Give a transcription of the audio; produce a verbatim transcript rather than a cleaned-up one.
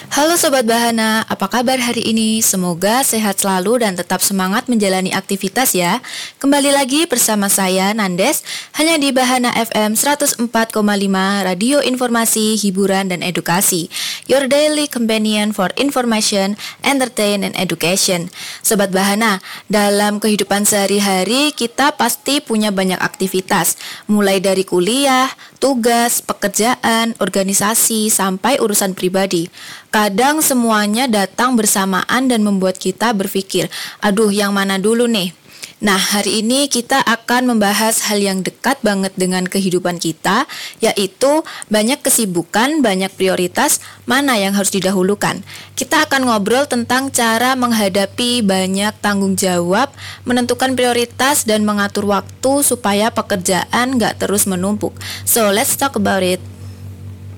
Halo Sobat Bahana, apa kabar hari ini? Semoga sehat selalu dan tetap semangat menjalani aktivitas ya. Kembali lagi bersama saya Nandes, hanya di Bahana F M seratus empat koma lima, Radio Informasi, Hiburan, dan Edukasi. Your daily companion for information, entertain, and education. Sobat Bahana, dalam kehidupan sehari-hari kita pasti punya banyak aktivitas, mulai dari kuliah, tugas, pekerjaan, organisasi, sampai urusan pribadi. Kadang semuanya datang bersamaan dan membuat kita berpikir, aduh yang mana dulu nih? Nah, hari ini kita akan membahas hal yang dekat banget dengan kehidupan kita, yaitu banyak kesibukan, banyak prioritas, mana yang harus didahulukan. Kita akan ngobrol tentang cara menghadapi banyak tanggung jawab, menentukan prioritas, dan mengatur waktu supaya pekerjaan gak terus menumpuk. So, let's talk about it.